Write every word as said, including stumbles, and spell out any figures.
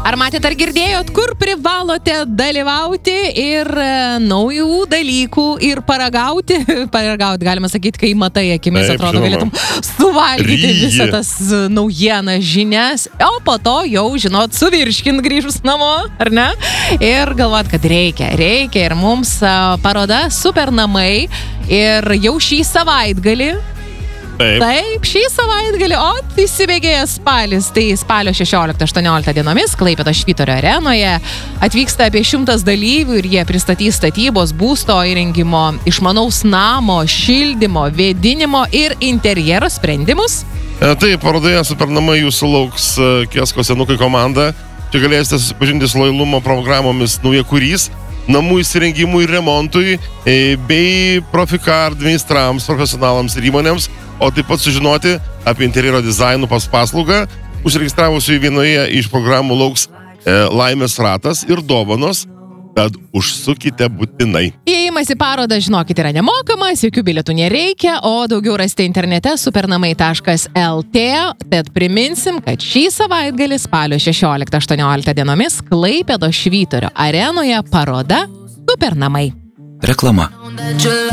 Ar matėte, ar girdėjot, kur privalote dalyvauti ir e, naujų dalykų ir paragauti? Paragauti, galima sakyti, kai matai akimis, Taip, atrodo, žinoma. galėtum suvalgyti Ryji. visą tas naujienas, žinias, o po to jau, žinot, suvirškint grįžus namo, ar ne? Ir galvot, kad reikia, reikia ir mums a, paroda Super namai ir jau šį savaitgalį. Taip. Taip, šį savaitgalį, o įsibėgėjęs spalis, tai spalio šešioliktą aštuonioliktą dienomis Klaipėdos Švyturio arenoje atvyksta apie šimtas dalyvių ir jie pristatys statybos, būsto įrengimo, išmanaus namo, šildymo, vėdinimo ir interjero sprendimus. E, Taip, parodoje Super namai jūsų lauks e, Kiesko senukai komanda. Čia galėsite susipažinti su lojalumo programomis Naujakurys, namų įsirengimui ir remontui, e, bei Profikard meistrams, profesionalams ir įmonėms, o taip pat sužinoti apie interjero dizainų pas paslaugą. Užregistravusių vienoje iš programų lauks e, laimės ratas ir dovanos, tad užsukite būtinai. Įėjimas į parodą, žinokit, yra nemokamas, jokių bilietų nereikia, o daugiau rasite internete supernamai taškas lt. Tad priminsim, kad šį savaitgalį spalio šešioliktą aštuonioliktą dienomis Klaipėdos Švyturio arenoje paroda Supernamai. Reklama.